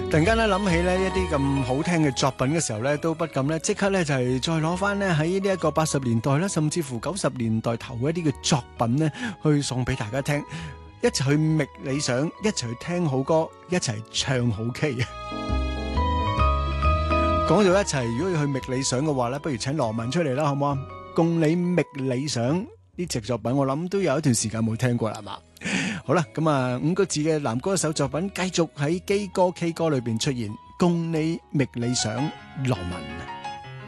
突然間咧諗起咧一啲咁好聽嘅作品嘅時候咧，都不禁咧即刻咧就係再攞翻咧喺呢一個80年代啦，甚至乎90年代頭一啲嘅作品咧，去送俾大家聽，一齊去覓理想，一齊去聽好歌，一齊唱好 K 啊！講到一齊，如果要去覓理想嘅話咧，不如請羅文出嚟啦，好唔好啊？共你覓理想呢隻作品，我諗都有一段時間冇聽過啦，係嘛？好啦，咁啊5個字嘅男歌手作品繼續喺基歌 K 歌裏邊出現，共你覓理想，羅文。